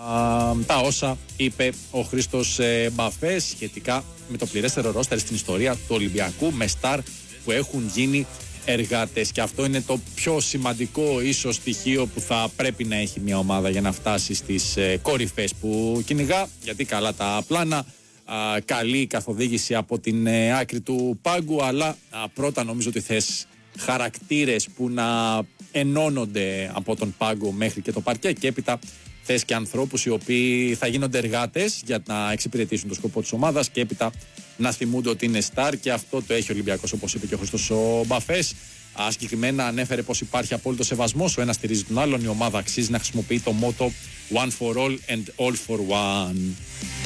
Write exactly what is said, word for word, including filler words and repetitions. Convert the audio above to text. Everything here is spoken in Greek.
τα όσα είπε ο Χρήστος ε, Μπαφές σχετικά με το πληρέστερο ρόστερ στην ιστορία του Ολυμπιακού, με στάρ που έχουν γίνει εργάτες, και αυτό είναι το πιο σημαντικό ίσως στοιχείο που θα πρέπει να έχει μια ομάδα για να φτάσει στις ε, κορυφές που κυνηγά, γιατί καλά τα πλάνα, α, καλή καθοδήγηση από την ε, άκρη του πάγκου, αλλά α, πρώτα νομίζω ότι θες χαρακτήρες που να ενώνονται από τον πάγκο μέχρι και το παρκέ, και έπειτα θες και ανθρώπους οι οποίοι θα γίνονται εργάτες για να εξυπηρετήσουν το σκοπό της ομάδας, και έπειτα να θυμούνται ότι είναι στάρ, και αυτό το έχει ο Ολυμπιακός, όπως είπε και ο Χριστός ο Μπαφές. Α, συγκεκριμένα ανέφερε πως υπάρχει απόλυτο σεβασμός, ο ένας στηρίζει τον άλλον, η ομάδα αξίζει να χρησιμοποιεί το μότο One for all and all for one.